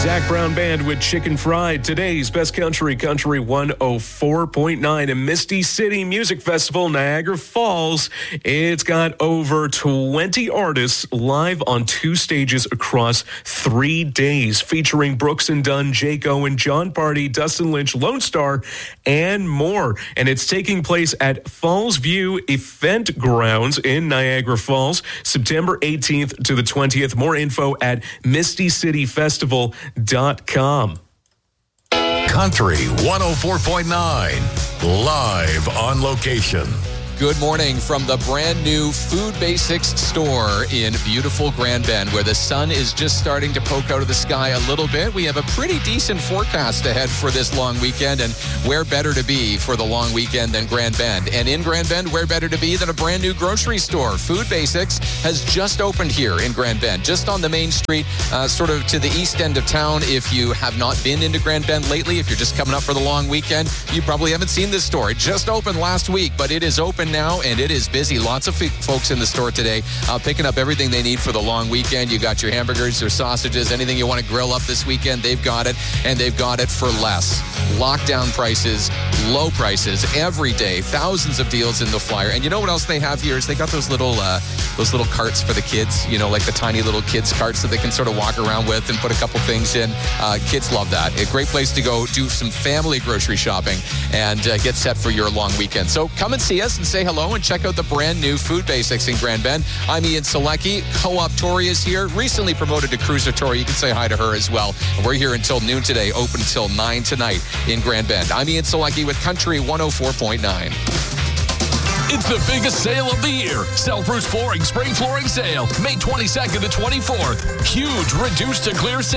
Zach Brown Band with Chicken Fried. Today's Best Country, Country 104.9, and Misty City Music Festival, Niagara Falls. It's got over 20 artists live on 2 stages across 3 days, featuring Brooks and Dunn, Jake Owen, John Party, Dustin Lynch, Lone Star, and more. And it's taking place at Falls View Event Grounds in Niagara Falls, September 18th to the 20th. More info at mistycityfestival.com. Country 104.9, live on location. Good morning from the brand new Food Basics store in beautiful Grand Bend, where the sun is just starting to poke out of the sky a little bit. We have a pretty decent forecast ahead for this long weekend, and where better to be for the long weekend than Grand Bend? And in Grand Bend, where better to be than a brand new grocery store? Food Basics has just opened here in Grand Bend, just on the main street, sort of to the east end of town. If you have not been into Grand Bend lately, if you're just coming up for the long weekend, you probably haven't seen this store. It just opened last week, but it is open now, and it is busy. Lots of folks in the store today picking up everything they need for the long weekend. You got your hamburgers, your sausages, anything you want to grill up this weekend, they've got it, and they've got it for less. Lockdown prices, low prices every day, thousands of deals in the flyer. And you know what else they have here is they got those little carts for the kids, you know, like the tiny little kids carts that they can sort of walk around with and put a couple things in. Kids love that. A great place to go do some family grocery shopping and get set for your long weekend. So come and see us and say hello and check out the brand new Food Basics in Grand Bend. I'm Ian Selecki. Co-op Tori is here, recently promoted to Cruiser Tori. You can say hi to her as well. And we're here until noon today, open until 9 tonight in Grand Bend. I'm Ian Selecki with Country 104.9. It's the biggest sale of the year. South Bruce Flooring Spring Flooring Sale, May 22nd to 24th. Huge reduced to clear sale.